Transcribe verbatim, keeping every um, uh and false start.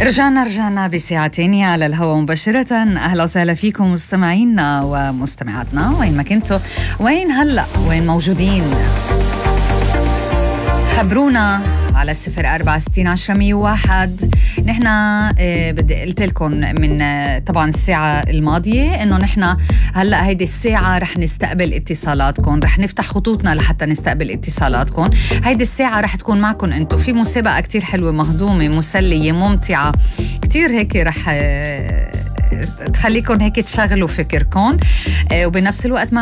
رجعنا رجعنا بساعة تانية على الهواء مباشرة. أهلا وسهلا فيكم مستمعينا ومستمعاتنا وين ما كنتوا، وين هلأ، وين موجودين. خبرونا على صفر أربعة ستين عشرة مية وواحد. نحن اه بدي قلت لكم من اه طبعا الساعة الماضية إنه نحن هلأ هيدي الساعة رح نستقبل اتصالاتكم، رح نفتح خطوطنا لحتى نستقبل اتصالاتكم. هيدي الساعة رح تكون معكم أنتم في مسابقة كتير حلوة مهضومة مسلية ممتعة كتير، هيك رح اه تخليكم هيك تشغلوا فكركم اه وبنفس الوقت